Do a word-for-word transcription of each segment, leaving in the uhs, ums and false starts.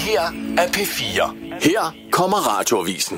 her er P fire. Her kommer Radioavisen.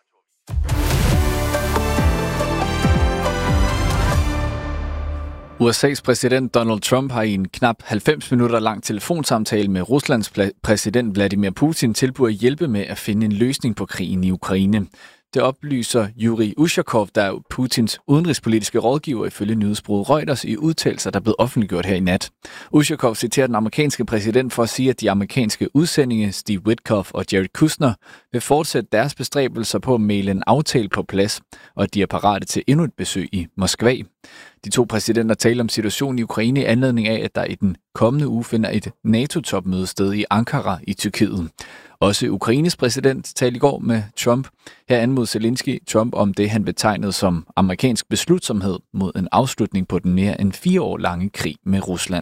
U S A's præsident Donald Trump har i en knap halvfems minutter lang telefonsamtale med Ruslands præsident Vladimir Putin tilbudt at hjælpe med at finde en løsning på krigen i Ukraine. Det oplyser Yuri Ushakov, der er Putins udenrigspolitiske rådgiver ifølge nyhedsbureauet Reuters i udtalelser, der er blevet offentliggjort her i nat. Ushakov citerer den amerikanske præsident for at sige, at de amerikanske udsendinge Steve Witkoff og Jared Kushner vil fortsætte deres bestræbelser på at mæle en aftale på plads, og at de er parate til endnu et besøg i Moskva. De to præsidenter taler om situationen i Ukraine i anledning af, at der i den kommende uge finder et NATO-topmøde sted i Ankara i Tyrkiet. Også Ukraines præsident talte i går med Trump. Her anmodede Zelensky Trump om det, han betegnede som amerikansk beslutsomhed mod en afslutning på den mere end fire år lange krig med Rusland.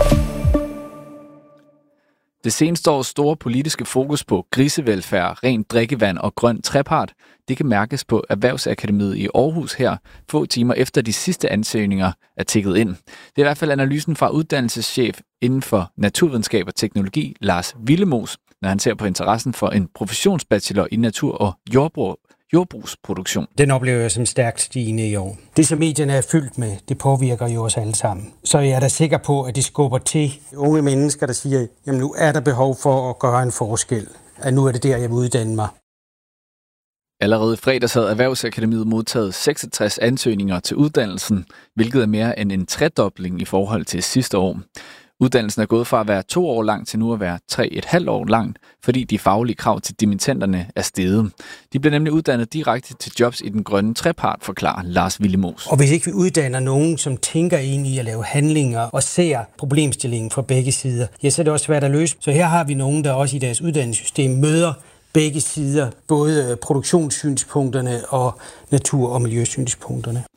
Det seneste års store politiske fokus på grisevelfærd, rent drikkevand og grøn trepart, det kan mærkes på Erhvervsakademiet i Aarhus her, få timer efter de sidste ansøgninger er tikket ind. Det er i hvert fald analysen fra uddannelseschef inden for naturvidenskab og teknologi, Lars Willemoes, når han ser på interessen for en professionsbachelor i natur- og jordbrug, jordbrugsproduktion. Den oplever jeg som stærkt stigende i år. Det, som medierne er fyldt med, det påvirker jo os alle sammen. Så jeg er da sikker på, at det skubber til unge mennesker, der siger, jamen nu er der behov for at gøre en forskel. At nu er det der, jeg vil uddanne mig. Allerede i fredags havde Erhvervsakademiet modtaget seksogtres ansøgninger til uddannelsen, hvilket er mere end en tredobling i forhold til sidste år. Uddannelsen er gået fra at være to år lang til nu at være tre et halvt år lang, fordi de faglige krav til dimittenderne er steget. De bliver nemlig uddannet direkte til jobs i den grønne trepart, forklarer Lars Willemoes. Og hvis ikke vi uddanner nogen, som tænker ind i at lave handlinger og ser problemstillingen fra begge sider, ja, så er det også svært at løse. Så her har vi nogen, der også i deres uddannelsessystem møder begge sider, både produktionssynspunkterne og natur- og miljøsynspunkterne.